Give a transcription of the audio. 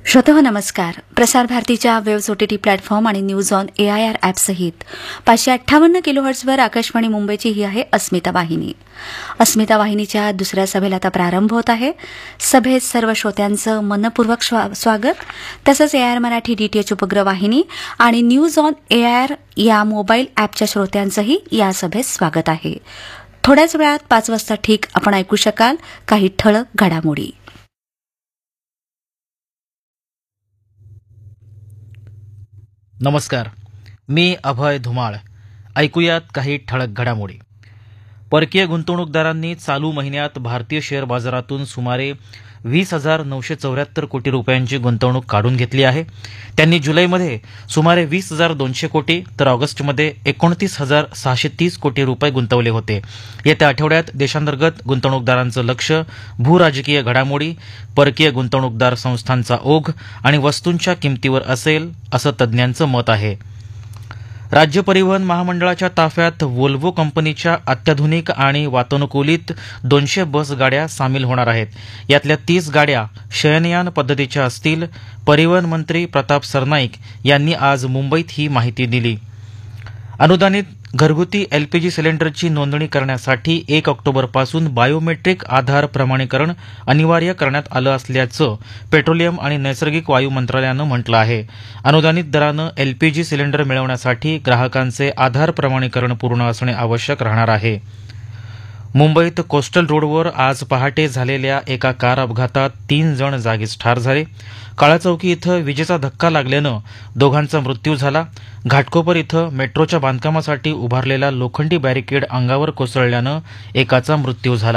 श्रोतहो नमस्कार. प्रसार भारतीच्या वेव्स ओटीटी प्लॅटफॉर्म आणि न्यूज ऑन AIR ॲपसहित 558 किलोहर्ट्झवर आकाशवाणी मुंबईची ही आहे अस्मिता वाहिनी. अस्मिता वाहिनीच्या दुसऱ्या सभेला आता प्रारंभ होत आहे. सभेत सर्व श्रोत्यांचं मनपूर्वक स्वागत. तसंच AIR मराठी DTH उपग्रह वाहिनी आणि न्यूज ऑन AIR या मोबाईल ॲपच्या श्रोत्यांचंही या सभेत स्वागत आहे. थोड्याच वेळात 5 वाजता ठीक आपण ऐकू शकाल काही ठळक घडामोडी. नमस्कार, मी अभय धुमाळ. ऐकूयात काही ठळक घडामोडी. परकीय गुंतवणूकदारांनी चालू महिन्यात भारतीय शेअर बाजारातून सुमारे 20,974 कोटी रुपयांची गुंतवणूक काढून घेतली आहे. त्यांनी जुलैमध्ये सुमारे 20,200 कोटी तर ऑगस्टमध्ये 29,630 कोटी रुपये गुंतवले होते. येत्या आठवड्यात देशांतर्गत गुंतवणूकदारांचं लक्ष भूराजकीय घडामोडी, परकीय गुंतवणूकदार संस्थांचा ओघ आणि वस्तूंच्या किमतीवर असेल असं तज्ज्ञांचं मत आहे. राज्य परिवहन महामंडळाच्या ताफ्यात व्होल्वो कंपनीच्या अत्याधुनिक आणि वातानुकूलित 200 बस गाड्या सामील होणार आहेत. यातल्या 30 गाड्या शयनयान पद्धतीच्या असतील. परिवहन मंत्री प्रताप सरनाईक यांनी आज मुंबईत ही माहिती दिली. अनुदानित घरगुती LPG सिलेंडरची नोंदणी करण्यासाठी 1 ऑक्टोबरपासून बायोमेट्रिक आधार प्रमाणीकरण अनिवार्य करण्यात आलं असल्याचं पेट्रोलियम आणि नैसर्गिक वायू मंत्रालयानं म्हटलं आहे. अनुदानित दरानं LPG सिलेंडर मिळवण्यासाठी ग्राहकांचे आधार प्रमाणीकरण पूर्ण असणे आवश्यक राहणार आहे. मुंबईत कोस्टल रोडवर आज पहाटे झालेल्या एका कार अपघातात 3 जण जागीच ठार झाले. काळाचौकी इथं विजेचा धक्का लागल्यानं दोघांचा मृत्यू झाला. घाटकोपर इथं मेट्रोच्या बांधकामासाठी उभारलेला लोखंडी बॅरिकेड अंगावर कोसळल्यानं एकाचा मृत्यू झाला.